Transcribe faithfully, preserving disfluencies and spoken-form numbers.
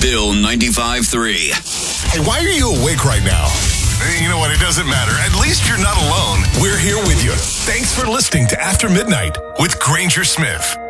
Bill ninety-five three. Hey, why are you awake right now? You know what? It doesn't matter. At least you're not alone. We're here with you. Thanks for listening to After Midnight with Granger Smith.